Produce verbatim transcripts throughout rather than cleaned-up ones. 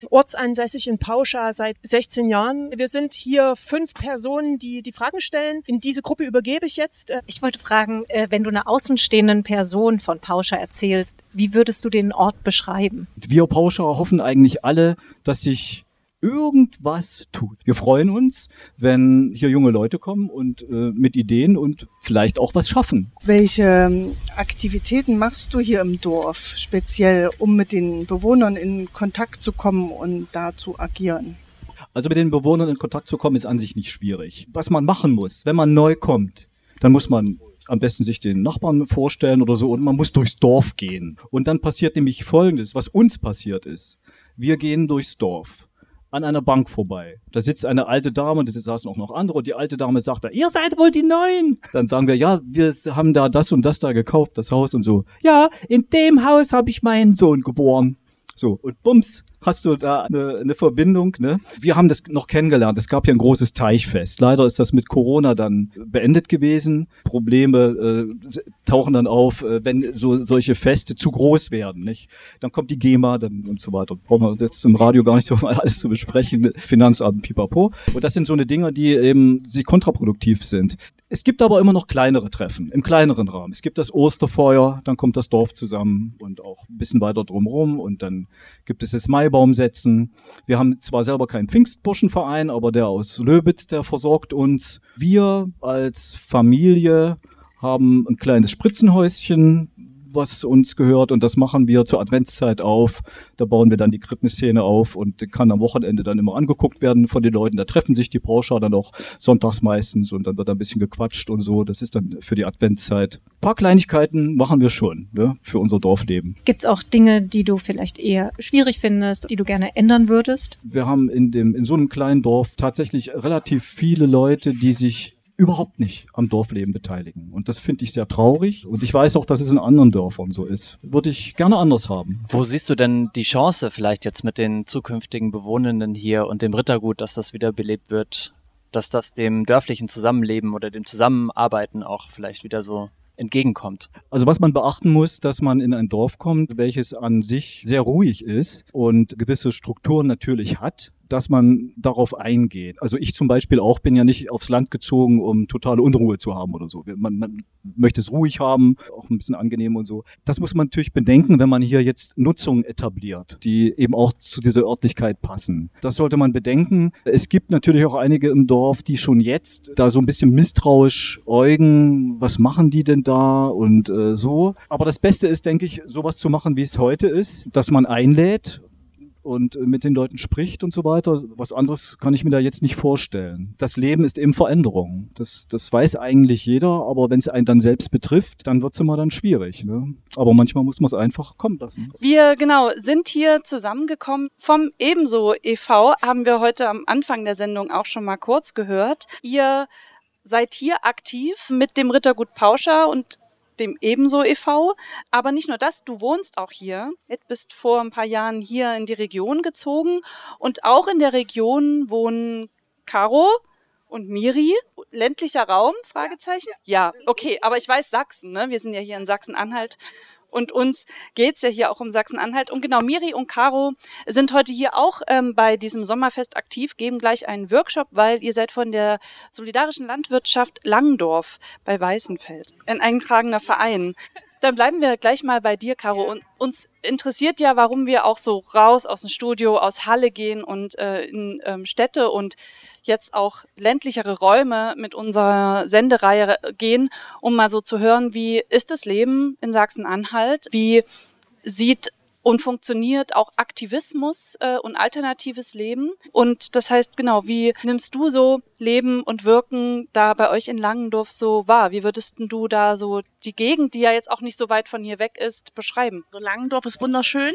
ortsansässig in Pauscha seit sechzehn Jahren. Wir sind hier fünf Personen, die die Fragen stellen. In diese Gruppe übergebe ich jetzt. Ich wollte fragen, wenn du einer außenstehenden Person von Pauscha erzählst, wie würdest du den Ort beschreiben? Wir Pauscha hoffen eigentlich alle, dass sich irgendwas tut. Wir freuen uns, wenn hier junge Leute kommen und äh, mit Ideen und vielleicht auch was schaffen. Welche ähm, Aktivitäten machst du hier im Dorf, speziell um mit den Bewohnern in Kontakt zu kommen und da zu agieren? Also mit den Bewohnern in Kontakt zu kommen, ist an sich nicht schwierig. Was man machen muss, wenn man neu kommt, dann muss man am besten sich den Nachbarn vorstellen oder so und man muss durchs Dorf gehen. Und dann passiert nämlich Folgendes, was uns passiert ist. Wir gehen durchs Dorf an einer Bank vorbei. Da sitzt eine alte Dame, und da saßen auch noch andere, und die alte Dame sagt da, ihr seid wohl die Neuen. Dann sagen wir, ja, wir haben da das und das da gekauft, das Haus und so. Ja, in dem Haus habe ich meinen Sohn geboren. So, und bums, hast du da eine, eine Verbindung, ne? Wir haben das noch kennengelernt. Es gab ja ein großes Teichfest. Leider ist das mit Corona dann beendet gewesen. Probleme äh, tauchen dann auf, äh, wenn so solche Feste zu groß werden, nicht? Dann kommt die GEMA dann und so weiter. Brauchen wir jetzt im Radio gar nicht so mal alles zu besprechen. Finanzamt, pipapo. Und das sind so eine Dinge, die eben sie kontraproduktiv sind. Es gibt aber immer noch kleinere Treffen, im kleineren Rahmen. Es gibt das Osterfeuer, dann kommt das Dorf zusammen und auch ein bisschen weiter drumherum und dann gibt es das Maibaumsetzen. Wir haben zwar selber keinen Pfingstburschenverein, aber der aus Löbitz, der versorgt uns. Wir als Familie haben ein kleines Spritzenhäuschen, was uns gehört, und das machen wir zur Adventszeit auf. Da bauen wir dann die Krippenszene auf und die kann am Wochenende dann immer angeguckt werden von den Leuten. Da treffen sich die Pauscha dann auch sonntags meistens und dann wird ein bisschen gequatscht und so. Das ist dann für die Adventszeit. Ein paar Kleinigkeiten machen wir schon, ne, für unser Dorfleben. Gibt es auch Dinge, die du vielleicht eher schwierig findest, die du gerne ändern würdest? Wir haben in dem in so einem kleinen Dorf tatsächlich relativ viele Leute, die sich überhaupt nicht am Dorfleben beteiligen. Und das finde ich sehr traurig. Und ich weiß auch, dass es in anderen Dörfern so ist. Würde ich gerne anders haben. Wo siehst du denn die Chance vielleicht jetzt mit den zukünftigen Bewohnenden hier und dem Rittergut, dass das wieder belebt wird, dass das dem dörflichen Zusammenleben oder dem Zusammenarbeiten auch vielleicht wieder so entgegenkommt? Also was man beachten muss, dass man in ein Dorf kommt, welches an sich sehr ruhig ist und gewisse Strukturen natürlich hat, dass man darauf eingeht. Also ich zum Beispiel auch bin ja nicht aufs Land gezogen, um totale Unruhe zu haben oder so. Man, man möchte es ruhig haben, auch ein bisschen angenehm und so. Das muss man natürlich bedenken, wenn man hier jetzt Nutzungen etabliert, die eben auch zu dieser Örtlichkeit passen. Das sollte man bedenken. Es gibt natürlich auch einige im Dorf, die schon jetzt da so ein bisschen misstrauisch äugen, was machen die denn da und äh, so. Aber das Beste ist, denke ich, sowas zu machen, wie es heute ist, dass man einlädt und mit den Leuten spricht und so weiter. Was anderes kann ich mir da jetzt nicht vorstellen. Das Leben ist eben Veränderung. Das, das weiß eigentlich jeder, aber wenn es einen dann selbst betrifft, dann wird es immer dann schwierig, ne? Aber manchmal muss man es einfach kommen lassen. Wir, genau, sind hier zusammengekommen vom Ebenso e V, haben wir heute am Anfang der Sendung auch schon mal kurz gehört. Ihr seid hier aktiv mit dem Rittergut Pauscha und dem Ebenso e V. Aber nicht nur das, du wohnst auch hier. Du bist vor ein paar Jahren hier in die Region gezogen und auch in der Region wohnen Caro und Miri. Ländlicher Raum? Fragezeichen? Ja, okay, aber ich weiß Sachsen, ne? Wir sind ja hier in Sachsen-Anhalt. Und uns geht's ja hier auch um Sachsen-Anhalt. Und genau, Miri und Caro sind heute hier auch ähm, bei diesem Sommerfest aktiv, geben gleich einen Workshop, weil ihr seid von der Solidarischen Landwirtschaft Langendorf bei Weißenfels, ein eingetragener Verein. Dann bleiben wir gleich mal bei dir, Caro. Und uns interessiert ja, warum wir auch so raus aus dem Studio, aus Halle gehen und äh, in ähm, Städte und jetzt auch ländlichere Räume mit unserer Sendereihe gehen, um mal so zu hören, wie ist das Leben in Sachsen-Anhalt? Wie sieht und funktioniert auch Aktivismus äh, und alternatives Leben? Und das heißt, genau, wie nimmst du so Leben und Wirken da bei euch in Langendorf so wahr? Wie würdest du da so die Gegend, die ja jetzt auch nicht so weit von hier weg ist, beschreiben? So, Langendorf ist wunderschön.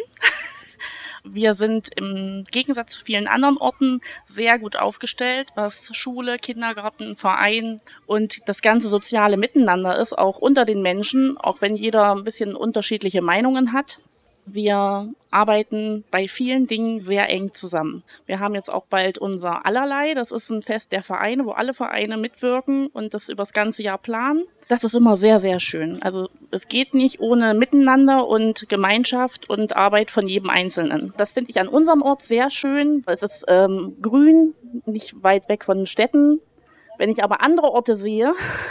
Wir sind im Gegensatz zu vielen anderen Orten sehr gut aufgestellt, was Schule, Kindergarten, Verein und das ganze soziale Miteinander ist, auch unter den Menschen, auch wenn jeder ein bisschen unterschiedliche Meinungen hat. Wir arbeiten bei vielen Dingen sehr eng zusammen. Wir haben jetzt auch bald unser Allerlei. Das ist ein Fest der Vereine, wo alle Vereine mitwirken und das übers ganze Jahr planen. Das ist immer sehr, sehr schön. Also es geht nicht ohne Miteinander und Gemeinschaft und Arbeit von jedem Einzelnen. Das finde ich an unserem Ort sehr schön. Es ist ähm, grün, nicht weit weg von den Städten. Wenn ich aber andere Orte sehe,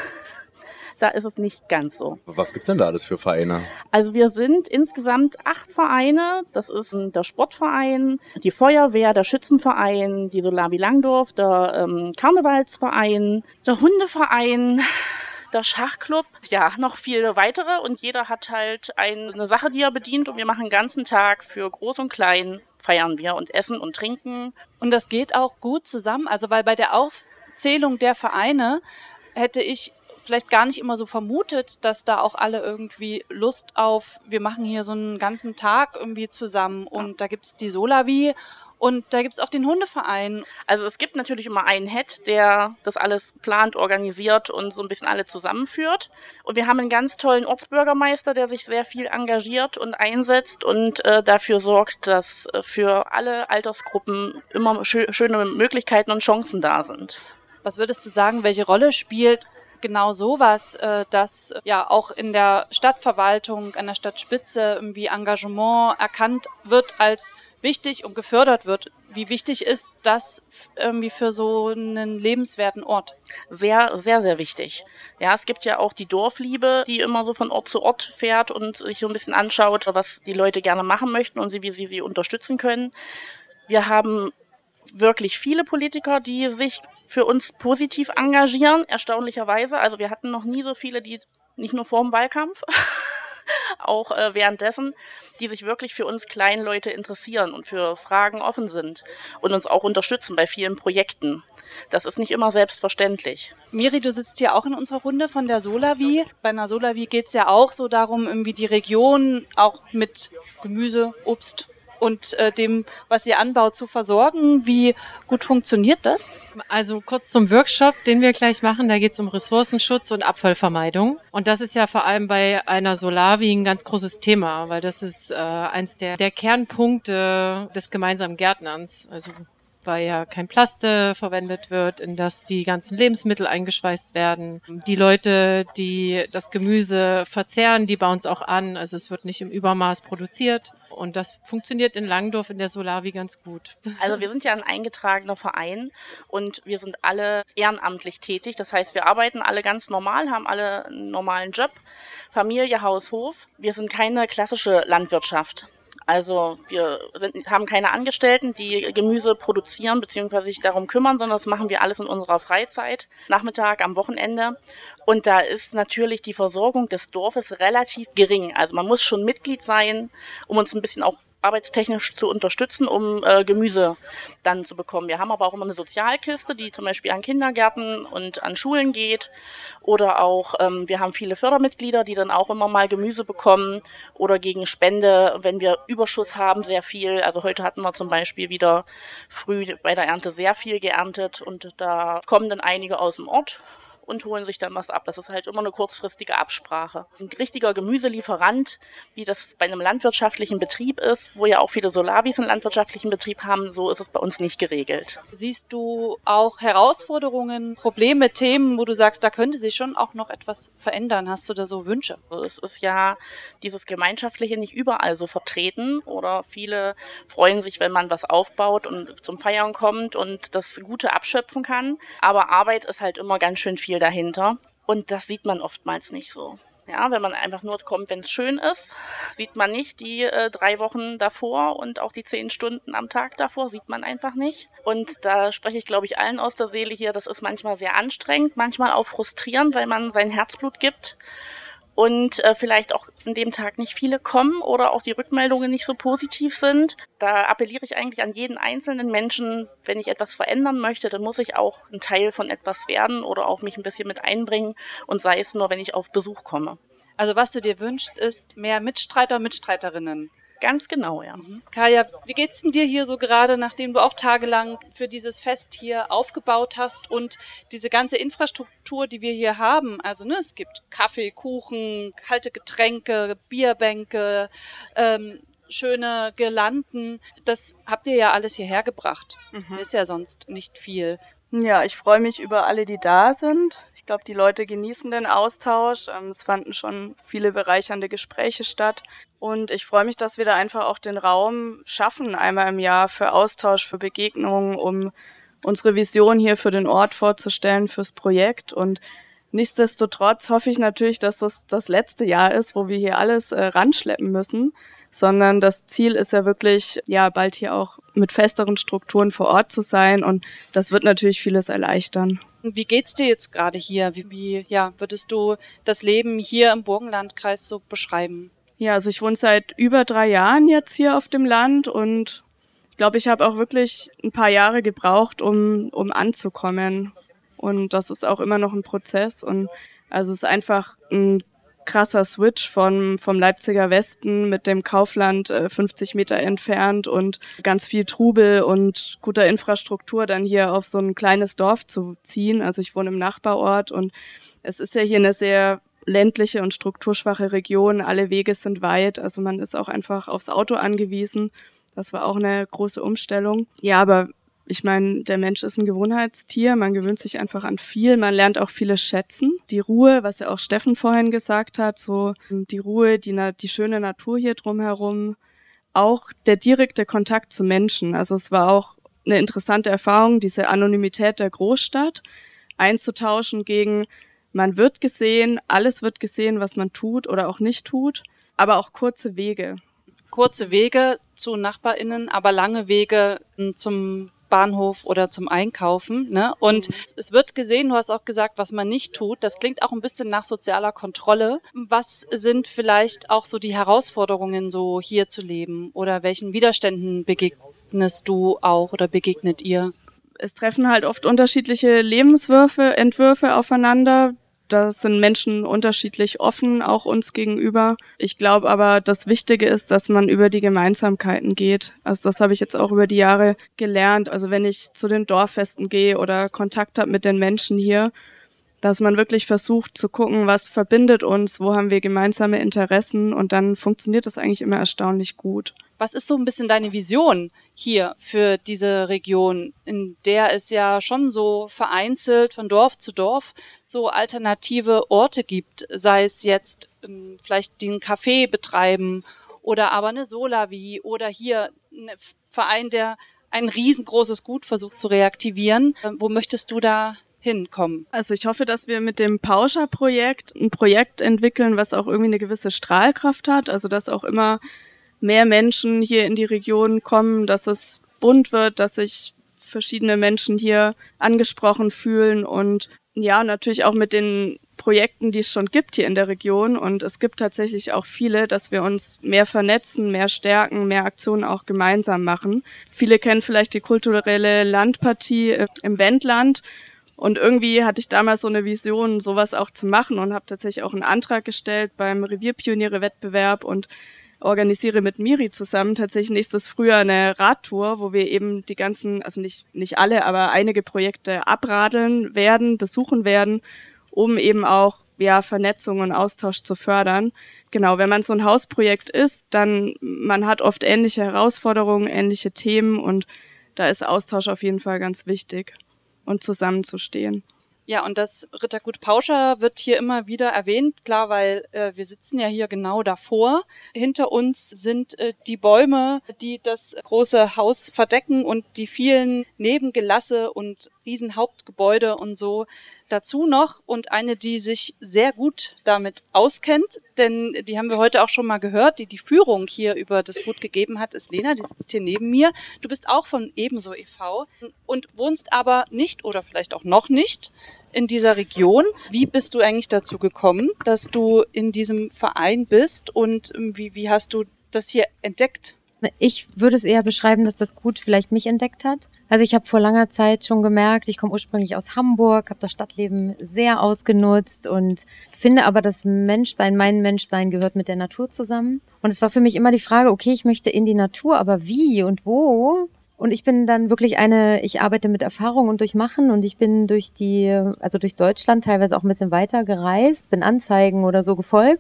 da ist es nicht ganz so. Was gibt's denn da alles für Vereine? Also wir sind insgesamt acht Vereine. Das ist der Sportverein, die Feuerwehr, der Schützenverein, die Solawi Langdorf, der ähm, Karnevalsverein, der Hundeverein, der Schachclub, ja, noch viele weitere. Und jeder hat halt eine Sache, die er bedient. Und wir machen den ganzen Tag für Groß und Klein, feiern wir und essen und trinken. Und das geht auch gut zusammen. Also weil bei der Aufzählung der Vereine hätte ich vielleicht gar nicht immer so vermutet, dass da auch alle irgendwie Lust auf, wir machen hier so einen ganzen Tag irgendwie zusammen und ja. Da gibt's die Solawi und da gibt's auch den Hundeverein. Also es gibt natürlich immer einen Head, der das alles plant, organisiert und so ein bisschen alle zusammenführt. Und wir haben einen ganz tollen Ortsbürgermeister, der sich sehr viel engagiert und einsetzt und äh, dafür sorgt, dass äh, für alle Altersgruppen immer schö- schöne Möglichkeiten und Chancen da sind. Was würdest du sagen, welche Rolle spielt genau sowas, äh, dass ja auch in der Stadtverwaltung, an der Stadtspitze irgendwie Engagement erkannt wird als wichtig und gefördert wird? Wie wichtig ist das irgendwie für so einen lebenswerten Ort? Sehr, sehr, sehr wichtig. Ja, es gibt ja auch die Dorfliebe, die immer so von Ort zu Ort fährt und sich so ein bisschen anschaut, was die Leute gerne machen möchten und wie sie sie unterstützen können. Wir haben wirklich viele Politiker, die sich für uns positiv engagieren, erstaunlicherweise. Also wir hatten noch nie so viele, die nicht nur vor dem Wahlkampf, auch äh, währenddessen, die sich wirklich für uns kleinen Leute interessieren und für Fragen offen sind und uns auch unterstützen bei vielen Projekten. Das ist nicht immer selbstverständlich. Miri, du sitzt hier auch in unserer Runde von der Solawi. Bei einer Solawi geht es ja auch so darum, irgendwie die Region auch mit Gemüse, Obst und äh, dem, was ihr anbaut, zu versorgen. Wie gut funktioniert das? Also kurz zum Workshop, den wir gleich machen. Da geht es um Ressourcenschutz und Abfallvermeidung. Und das ist ja vor allem bei einer Solawi ein ganz großes Thema, weil das ist äh, eins der, der Kernpunkte des gemeinsamen Gärtnerns. Also weil ja kein Plaste verwendet wird, in das die ganzen Lebensmittel eingeschweißt werden. Die Leute, die das Gemüse verzehren, die bauen es auch an. Also es wird nicht im Übermaß produziert. Und das funktioniert in Langdorf in der Solawi ganz gut. Also wir sind ja ein eingetragener Verein und wir sind alle ehrenamtlich tätig. Das heißt, wir arbeiten alle ganz normal, haben alle einen normalen Job, Familie, Haus, Hof. Wir sind keine klassische Landwirtschaft. Also wir sind, haben keine Angestellten, die Gemüse produzieren bzw. sich darum kümmern, sondern das machen wir alles in unserer Freizeit, Nachmittag, am Wochenende. Und da ist natürlich die Versorgung des Dorfes relativ gering. Also man muss schon Mitglied sein, um uns ein bisschen auch arbeitstechnisch zu unterstützen, um äh, Gemüse dann zu bekommen. Wir haben aber auch immer eine Sozialkiste, die zum Beispiel an Kindergärten und an Schulen geht. Oder auch, ähm, wir haben viele Fördermitglieder, die dann auch immer mal Gemüse bekommen oder gegen Spende, wenn wir Überschuss haben, sehr viel. Also heute hatten wir zum Beispiel wieder früh bei der Ernte sehr viel geerntet und da kommen dann einige aus dem Ort und holen sich dann was ab. Das ist halt immer eine kurzfristige Absprache. Ein richtiger Gemüselieferant, wie das bei einem landwirtschaftlichen Betrieb ist, wo ja auch viele Solawis einen landwirtschaftlichen Betrieb haben, so ist es bei uns nicht geregelt. Siehst du auch Herausforderungen, Probleme, Themen, wo du sagst, da könnte sich schon auch noch etwas verändern? Hast du da so Wünsche? Es ist ja dieses Gemeinschaftliche nicht überall so vertreten oder viele freuen sich, wenn man was aufbaut und zum Feiern kommt und das Gute abschöpfen kann. Aber Arbeit ist halt immer ganz schön viel dahinter und das sieht man oftmals nicht so. Ja, wenn man einfach nur kommt, wenn es schön ist, sieht man nicht die äh, drei Wochen davor und auch die zehn Stunden am Tag davor sieht man einfach nicht. Und da spreche ich, glaube ich, allen aus der Seele hier, das ist manchmal sehr anstrengend, manchmal auch frustrierend, weil man sein Herzblut gibt und äh, vielleicht auch an dem Tag nicht viele kommen oder auch die Rückmeldungen nicht so positiv sind. Da appelliere ich eigentlich an jeden einzelnen Menschen, wenn ich etwas verändern möchte, dann muss ich auch ein Teil von etwas werden oder auch mich ein bisschen mit einbringen und sei es nur, wenn ich auf Besuch komme. Also was du dir wünschst, ist mehr Mitstreiter, Mitstreiterinnen. Ganz genau, ja. Mhm. Kaya, wie geht's denn dir hier so gerade, nachdem du auch tagelang für dieses Fest hier aufgebaut hast und diese ganze Infrastruktur, die wir hier haben, also ne, es gibt Kaffee, Kuchen, kalte Getränke, Bierbänke, ähm, schöne Girlanden. Das habt ihr ja alles hierher gebracht. Mhm. Das ist ja sonst nicht viel. Ja, ich freue mich über alle, die da sind. Ich glaube, die Leute genießen den Austausch. Ähm, Es fanden schon viele bereichernde Gespräche statt. Und ich freue mich, dass wir da einfach auch den Raum schaffen, einmal im Jahr für Austausch, für Begegnungen, um unsere Vision hier für den Ort vorzustellen, fürs Projekt. Und nichtsdestotrotz hoffe ich natürlich, dass das das letzte Jahr ist, wo wir hier alles äh, ranschleppen müssen, sondern das Ziel ist ja wirklich, ja, bald hier auch mit festeren Strukturen vor Ort zu sein, und das wird natürlich vieles erleichtern. Wie geht's dir jetzt gerade hier? Wie, wie ja, würdest du das Leben hier im Burgenlandkreis so beschreiben? Ja, also ich wohne seit über drei Jahren jetzt hier auf dem Land, und ich glaube, ich habe auch wirklich ein paar Jahre gebraucht, um, um anzukommen. Und das ist auch immer noch ein Prozess. Und also es ist einfach ein krasser Switch von, vom Leipziger Westen mit dem Kaufland äh, fünfzig Meter entfernt und ganz viel Trubel und guter Infrastruktur dann hier auf so ein kleines Dorf zu ziehen. Also ich wohne im Nachbarort, und es ist ja hier eine sehr ländliche und strukturschwache Region. Alle Wege sind weit, also man ist auch einfach aufs Auto angewiesen. Das war auch eine große Umstellung. Ja, aber ich meine, der Mensch ist ein Gewohnheitstier, man gewöhnt sich einfach an viel, man lernt auch vieles schätzen. Die Ruhe, was ja auch Steffen vorhin gesagt hat, so die Ruhe, die, die schöne Natur hier drumherum, auch der direkte Kontakt zu Menschen. Also es war auch eine interessante Erfahrung, diese Anonymität der Großstadt einzutauschen gegen, man wird gesehen, alles wird gesehen, was man tut oder auch nicht tut, aber auch kurze Wege. Kurze Wege zu NachbarInnen, aber lange Wege zum Bahnhof oder zum Einkaufen, ne? Und mhm. es wird gesehen, du hast auch gesagt, was man nicht tut. Das klingt auch ein bisschen nach sozialer Kontrolle. Was sind vielleicht auch so die Herausforderungen, so hier zu leben? Oder welchen Widerständen begegnest du auch oder begegnet ihr? Es treffen halt oft unterschiedliche Lebenswürfe, Entwürfe aufeinander. Da sind Menschen unterschiedlich offen, auch uns gegenüber. Ich glaube aber, das Wichtige ist, dass man über die Gemeinsamkeiten geht. Also das habe ich jetzt auch über die Jahre gelernt. Also wenn ich zu den Dorffesten gehe oder Kontakt habe mit den Menschen hier, dass man wirklich versucht zu gucken, was verbindet uns, wo haben wir gemeinsame Interessen, und dann funktioniert das eigentlich immer erstaunlich gut. Was ist so ein bisschen deine Vision hier für diese Region, in der es ja schon so vereinzelt von Dorf zu Dorf so alternative Orte gibt, sei es jetzt ähm, vielleicht den Café betreiben oder aber eine Solavi oder hier ein Verein, der ein riesengroßes Gut versucht zu reaktivieren. Ähm, wo möchtest du da hinkommen? Also ich hoffe, dass wir mit dem Pauscha-Projekt ein Projekt entwickeln, was auch irgendwie eine gewisse Strahlkraft hat, also dass auch immer mehr Menschen hier in die Region kommen, dass es bunt wird, dass sich verschiedene Menschen hier angesprochen fühlen, und ja, natürlich auch mit den Projekten, die es schon gibt hier in der Region, und es gibt tatsächlich auch viele, dass wir uns mehr vernetzen, mehr stärken, mehr Aktionen auch gemeinsam machen. Viele kennen vielleicht die kulturelle Landpartie im Wendland, und irgendwie hatte ich damals so eine Vision, sowas auch zu machen, und habe tatsächlich auch einen Antrag gestellt beim Revierpioniere-Wettbewerb und organisiere mit Miri zusammen tatsächlich nächstes Frühjahr eine Radtour, wo wir eben die ganzen, also nicht nicht alle, aber einige Projekte abradeln werden, besuchen werden, um eben auch ja Vernetzung und Austausch zu fördern. Genau, wenn man so ein Hausprojekt ist, dann man hat oft ähnliche Herausforderungen, ähnliche Themen, und da ist Austausch auf jeden Fall ganz wichtig und zusammenzustehen. Ja, und das Rittergut Pauscha wird hier immer wieder erwähnt, klar, weil äh, wir sitzen ja hier genau davor. Hinter uns sind äh, die Bäume, die das große Haus verdecken, und die vielen Nebengelasse und Riesenhauptgebäude und so dazu noch. Und eine, die sich sehr gut damit auskennt, denn die haben wir heute auch schon mal gehört, die die Führung hier über das Gut gegeben hat, ist Lena, die sitzt hier neben mir. Du bist auch von Ebenso e V und wohnst aber nicht oder vielleicht auch noch nicht in dieser Region. Wie bist du eigentlich dazu gekommen, dass du in diesem Verein bist, und wie, wie hast du das hier entdeckt? Ich würde es eher beschreiben, dass das Gut vielleicht mich entdeckt hat. Also ich habe vor langer Zeit schon gemerkt, ich komme ursprünglich aus Hamburg, habe das Stadtleben sehr ausgenutzt und finde aber, das Menschsein, mein Menschsein gehört mit der Natur zusammen. Und es war für mich immer die Frage, okay, ich möchte in die Natur, aber wie und wo? Und ich bin dann wirklich eine, ich arbeite mit Erfahrung und durch Machen, und ich bin durch die, also durch Deutschland teilweise auch ein bisschen weiter gereist, bin Anzeigen oder so gefolgt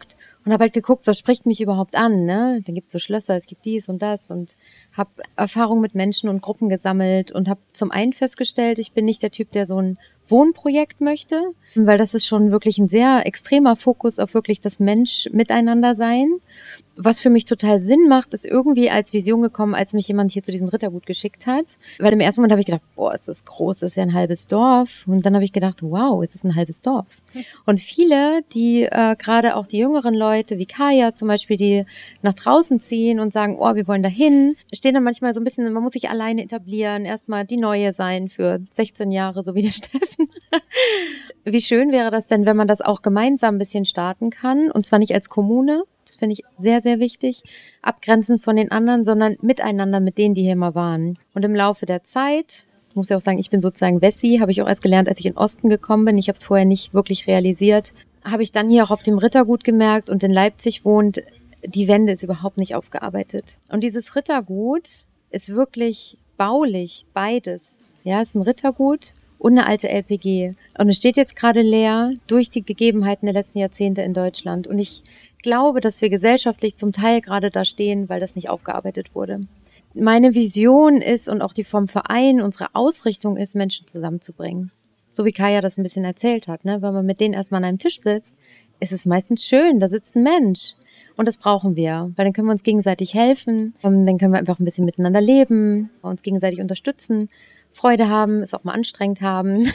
Und habe halt geguckt, was spricht mich überhaupt an, ne? Dann gibt's so Schlösser, es gibt dies und das und habe Erfahrung mit Menschen und Gruppen gesammelt und habe zum einen festgestellt, ich bin nicht der Typ, der so ein Wohnprojekt möchte, weil das ist schon wirklich ein sehr extremer Fokus auf wirklich das Mensch-Miteinander-Sein. Was für mich total Sinn macht, ist irgendwie als Vision gekommen, als mich jemand hier zu diesem Rittergut geschickt hat. Weil im ersten Moment habe ich gedacht, boah, ist das groß, das ist ja ein halbes Dorf. Und dann habe ich gedacht, wow, ist es ein halbes Dorf. Und viele, die äh, gerade auch die jüngeren Leute, wie Kaya zum Beispiel, die nach draußen ziehen und sagen, oh, wir wollen dahin, stehen dann manchmal so ein bisschen, man muss sich alleine etablieren, erstmal die Neue sein für sechzehn Jahre, so wie der Steffen. Wie schön wäre das denn, wenn man das auch gemeinsam ein bisschen starten kann, und zwar nicht als Kommune. Das finde ich sehr, sehr wichtig. Abgrenzen von den anderen, sondern miteinander mit denen, die hier mal waren. Und im Laufe der Zeit, ich muss ja auch sagen, ich bin sozusagen Wessi, habe ich auch erst gelernt, als ich in den Osten gekommen bin. Ich habe es vorher nicht wirklich realisiert. Habe ich dann hier auch auf dem Rittergut gemerkt und in Leipzig wohnt, die Wende ist überhaupt nicht aufgearbeitet. Und dieses Rittergut ist wirklich baulich, beides. Ja, es ist ein Rittergut und eine alte L P G. Und es steht jetzt gerade leer durch die Gegebenheiten der letzten Jahrzehnte in Deutschland. Und ich glaube, dass wir gesellschaftlich zum Teil gerade da stehen, weil das nicht aufgearbeitet wurde. Meine Vision ist und auch die vom Verein, unsere Ausrichtung ist, Menschen zusammenzubringen. So wie Kaya das ein bisschen erzählt hat, ne? Wenn man mit denen erstmal an einem Tisch sitzt, ist es meistens schön, da sitzt ein Mensch. Und das brauchen wir, weil dann können wir uns gegenseitig helfen, dann können wir einfach ein bisschen miteinander leben, uns gegenseitig unterstützen, Freude haben, es auch mal anstrengend haben.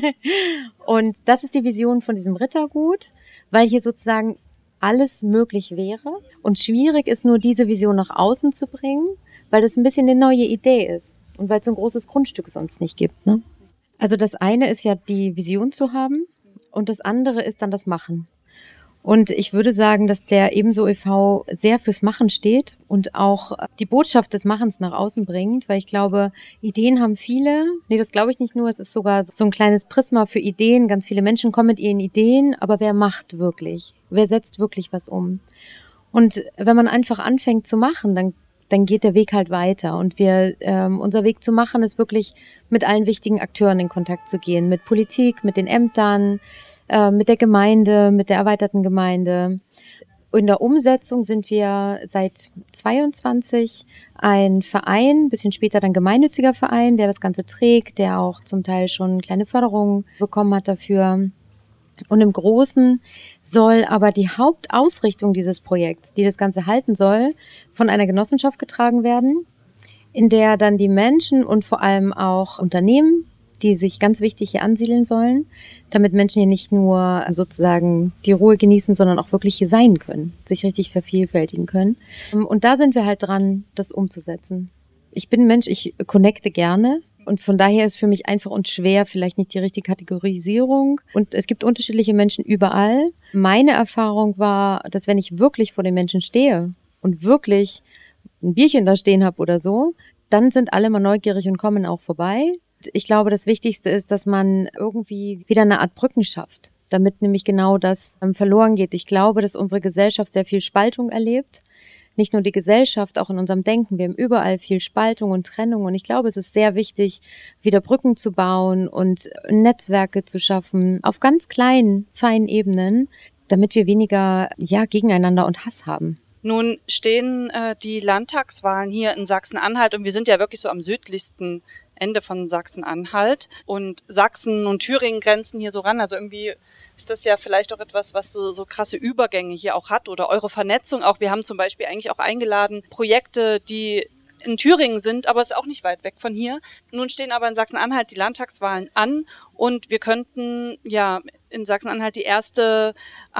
Und das ist die Vision von diesem Rittergut, weil hier sozusagen alles möglich wäre. Und schwierig ist nur, diese Vision nach außen zu bringen, weil das ein bisschen eine neue Idee ist und weil es so ein großes Grundstück sonst nicht gibt, ne? Also das eine ist ja, die Vision zu haben, und das andere ist dann das Machen. Und ich würde sagen, dass der Ebenso e V sehr fürs Machen steht und auch die Botschaft des Machens nach außen bringt, weil ich glaube, Ideen haben viele. Nee, das glaube ich nicht nur, es ist sogar so ein kleines Prisma für Ideen. Ganz viele Menschen kommen mit ihren Ideen, aber wer macht wirklich? Wer setzt wirklich was um? Und wenn man einfach anfängt zu machen, dann dann geht der Weg halt weiter. Und wir, ähm, unser Weg zu machen ist wirklich, mit allen wichtigen Akteuren in Kontakt zu gehen. Mit Politik, mit den Ämtern, äh, mit der Gemeinde, mit der erweiterten Gemeinde. In der Umsetzung sind wir seit zweiundzwanzig ein Verein, ein bisschen später dann gemeinnütziger Verein, der das Ganze trägt, der auch zum Teil schon kleine Förderungen bekommen hat dafür. Und im Großen soll aber die Hauptausrichtung dieses Projekts, die das Ganze halten soll, von einer Genossenschaft getragen werden, in der dann die Menschen und vor allem auch Unternehmen, die sich ganz wichtig hier ansiedeln sollen, damit Menschen hier nicht nur sozusagen die Ruhe genießen, sondern auch wirklich hier sein können, sich richtig vervielfältigen können. Und da sind wir halt dran, das umzusetzen. Ich bin ein Mensch, ich connecte gerne. Und von daher ist für mich einfach und schwer vielleicht nicht die richtige Kategorisierung. Und es gibt unterschiedliche Menschen überall. Meine Erfahrung war, dass wenn ich wirklich vor den Menschen stehe und wirklich ein Bierchen da stehen habe oder so, dann sind alle mal neugierig und kommen auch vorbei. Ich glaube, das Wichtigste ist, dass man irgendwie wieder eine Art Brücken schafft, damit nämlich genau das ähm, verloren geht. Ich glaube, dass unsere Gesellschaft sehr viel Spaltung erlebt. Nicht nur die Gesellschaft, auch in unserem Denken. Wir haben überall viel Spaltung und Trennung. Und ich glaube, es ist sehr wichtig, wieder Brücken zu bauen und Netzwerke zu schaffen auf ganz kleinen, feinen Ebenen, damit wir weniger ja, gegeneinander und Hass haben. Nun stehen äh, die Landtagswahlen hier in Sachsen-Anhalt und wir sind ja wirklich so am südlichsten Ende von Sachsen-Anhalt und Sachsen und Thüringen grenzen hier so ran. Also irgendwie ist das ja vielleicht auch etwas, was so, so krasse Übergänge hier auch hat oder eure Vernetzung auch. Wir haben zum Beispiel eigentlich auch eingeladen Projekte, die in Thüringen sind, aber es ist auch nicht weit weg von hier. Nun stehen aber in Sachsen-Anhalt die Landtagswahlen an und wir könnten ja in Sachsen-Anhalt die erste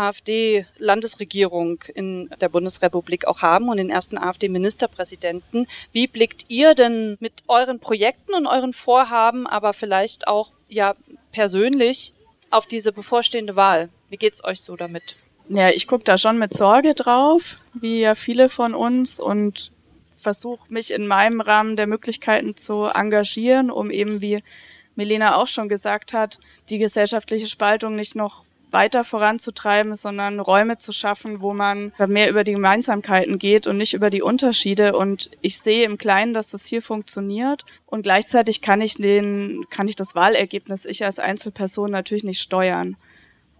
AfD-Landesregierung in der Bundesrepublik auch haben und den ersten AfD-Ministerpräsidenten. Wie blickt ihr denn mit euren Projekten und euren Vorhaben, aber vielleicht auch ja persönlich auf diese bevorstehende Wahl? Wie geht's euch so damit? Ja, ich gucke da schon mit Sorge drauf, wie ja viele von uns, und versuche mich in meinem Rahmen der Möglichkeiten zu engagieren, um eben, wie Milena auch schon gesagt hat, die gesellschaftliche Spaltung nicht noch weiter voranzutreiben, sondern Räume zu schaffen, wo man mehr über die Gemeinsamkeiten geht und nicht über die Unterschiede. Und ich sehe im Kleinen, dass das hier funktioniert. Und gleichzeitig kann ich den, kann ich das Wahlergebnis, ich als Einzelperson, natürlich nicht steuern.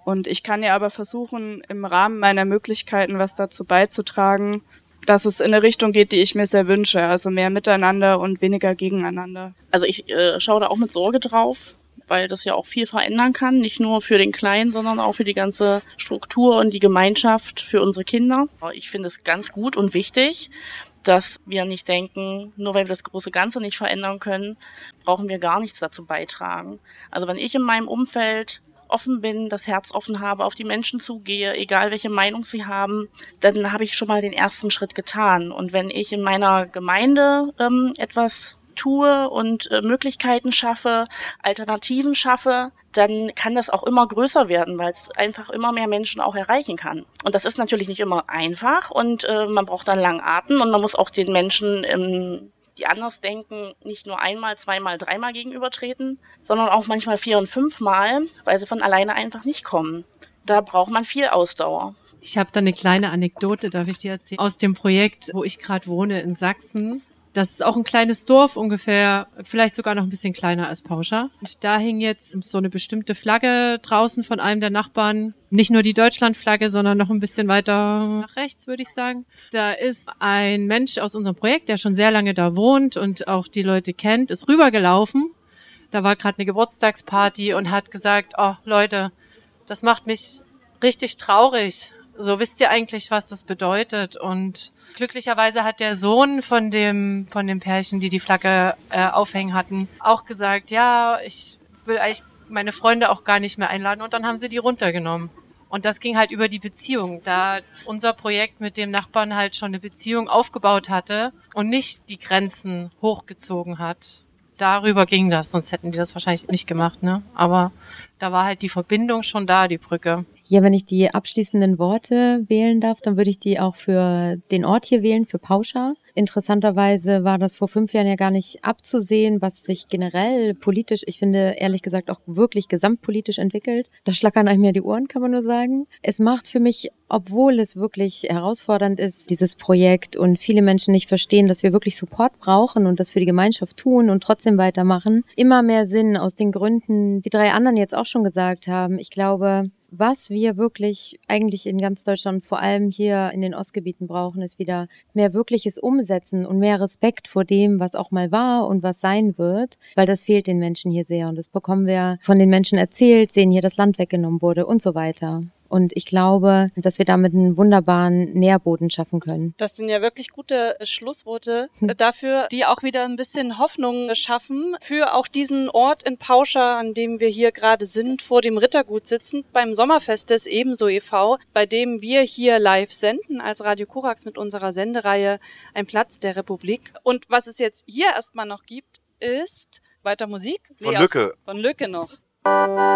Und ich kann ja aber versuchen, im Rahmen meiner Möglichkeiten was dazu beizutragen, dass es in eine Richtung geht, die ich mir sehr wünsche. Also mehr miteinander und weniger gegeneinander. Also ich äh, schaue da auch mit Sorge drauf, weil das ja auch viel verändern kann. Nicht nur für den Kleinen, sondern auch für die ganze Struktur und die Gemeinschaft für unsere Kinder. Ich finde es ganz gut und wichtig, dass wir nicht denken, nur weil wir das große Ganze nicht verändern können, brauchen wir gar nichts dazu beitragen. Also wenn ich in meinem Umfeld offen bin, das Herz offen habe, auf die Menschen zugehe, egal welche Meinung sie haben, dann habe ich schon mal den ersten Schritt getan. Und wenn ich in meiner Gemeinde ähm, etwas tue und äh, Möglichkeiten schaffe, Alternativen schaffe, dann kann das auch immer größer werden, weil es einfach immer mehr Menschen auch erreichen kann. Und das ist natürlich nicht immer einfach und äh, man braucht dann langen Atem und man muss auch den Menschen, ähm, die anders denken, nicht nur einmal, zweimal, dreimal gegenübertreten, sondern auch manchmal vier- und fünfmal, weil sie von alleine einfach nicht kommen. Da braucht man viel Ausdauer. Ich habe da eine kleine Anekdote, darf ich dir erzählen, aus dem Projekt, wo ich gerade wohne in Sachsen. Das ist auch ein kleines Dorf, ungefähr, vielleicht sogar noch ein bisschen kleiner als Pauscha. Und da hing jetzt so eine bestimmte Flagge draußen von einem der Nachbarn. Nicht nur die Deutschlandflagge, sondern noch ein bisschen weiter nach rechts, würde ich sagen. Da ist ein Mensch aus unserem Projekt, der schon sehr lange da wohnt und auch die Leute kennt, ist rübergelaufen. Da war gerade eine Geburtstagsparty und hat gesagt, oh Leute, das macht mich richtig traurig. So, wisst ihr eigentlich, was das bedeutet? Und glücklicherweise hat der Sohn von dem von dem Pärchen, die die Flagge äh, aufhängen hatten, auch gesagt, ja, ich will eigentlich meine Freunde auch gar nicht mehr einladen. Und dann haben sie die runtergenommen. Und das ging halt über die Beziehung, da unser Projekt mit dem Nachbarn halt schon eine Beziehung aufgebaut hatte und nicht die Grenzen hochgezogen hat. Darüber ging das, sonst hätten die das wahrscheinlich nicht gemacht, ne? Aber da war halt die Verbindung schon da, die Brücke. Ja, wenn ich die abschließenden Worte wählen darf, dann würde ich die auch für den Ort hier wählen, für Pauscha. Interessanterweise war das vor fünf Jahren ja gar nicht abzusehen, was sich generell politisch, ich finde ehrlich gesagt auch wirklich gesamtpolitisch entwickelt. Da schlackern einem ja die Ohren, kann man nur sagen. Es macht für mich, obwohl es wirklich herausfordernd ist, dieses Projekt und viele Menschen nicht verstehen, dass wir wirklich Support brauchen und das für die Gemeinschaft tun und trotzdem weitermachen, immer mehr Sinn aus den Gründen, die drei anderen jetzt auch schon gesagt haben. Ich glaube, was wir wirklich eigentlich in ganz Deutschland, vor allem hier in den Ostgebieten brauchen, ist wieder mehr wirkliches Umsetzen und mehr Respekt vor dem, was auch mal war und was sein wird, weil das fehlt den Menschen hier sehr und das bekommen wir von den Menschen erzählt, sehen hier, das Land weggenommen wurde und so weiter. Und ich glaube, dass wir damit einen wunderbaren Nährboden schaffen können. Das sind ja wirklich gute Schlussworte dafür, die auch wieder ein bisschen Hoffnung schaffen für auch diesen Ort in Pauscha, an dem wir hier gerade sind, vor dem Rittergut sitzend, beim Sommerfest des Ebenso e V, bei dem wir hier live senden als Radio Korax mit unserer Sendereihe Ein Platz der Republik. Und was es jetzt hier erstmal noch gibt, ist weiter Musik. Von Nee, Lücke. Von Lücke noch.